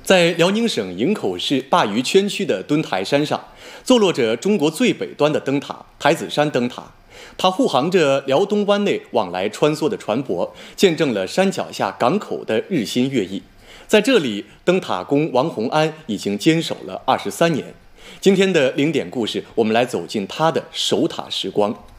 在辽宁省营口市鲅鱼圈区的墩台山上，坐落着中国最北端的灯塔台子山灯塔。它护航着辽东湾内往来穿梭的船舶，见证了山脚下港口的日新月异。在这里，灯塔工王洪安已经坚守了23年。今天的0点故事，我们来走进他的守塔时光。